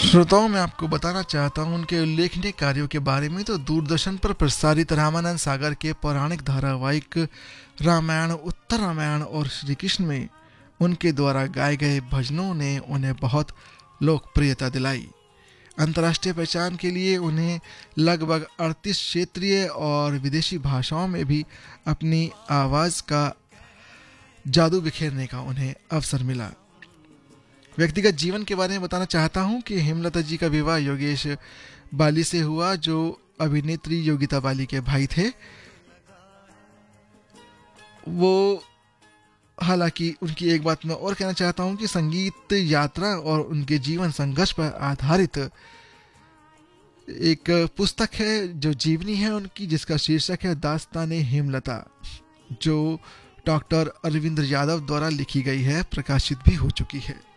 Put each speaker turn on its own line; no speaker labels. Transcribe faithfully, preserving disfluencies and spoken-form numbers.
श्रोताओं, मैं आपको बताना चाहता हूँ उनके उल्लेखनीय कार्यों के बारे में। तो दूरदर्शन पर प्रसारित रामानंद सागर के पौराणिक धारावाहिक रामायण, उत्तर रामायण और श्री कृष्ण में उनके द्वारा गाए गए भजनों ने उन्हें बहुत लोकप्रियता दिलाई। अंतर्राष्ट्रीय पहचान के लिए उन्हें लगभग अड़तीस क्षेत्रीय और विदेशी भाषाओं में भी अपनी आवाज़ का जादू बिखेरने का उन्हें अवसर मिला। व्यक्तिगत जीवन के बारे में बताना चाहता हूं कि हेमलता जी का विवाह योगेश बाली से हुआ, जो अभिनेत्री योगिता बाली के भाई थे। वो हालांकि उनकी एक बात मैं और कहना चाहता हूं कि संगीत यात्रा और उनके जीवन संघर्ष पर आधारित एक पुस्तक है जो जीवनी है उनकी, जिसका शीर्षक है दास्ताने हेमलता, जो डॉक्टर अरविंद यादव द्वारा लिखी गई है, प्रकाशित भी हो चुकी है।